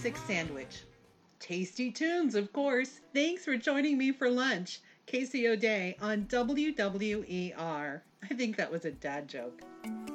basic sandwich. Tasty tunes, of course. Thanks for joining me for lunch. Casey O'Day on WWER. I think that was a dad joke.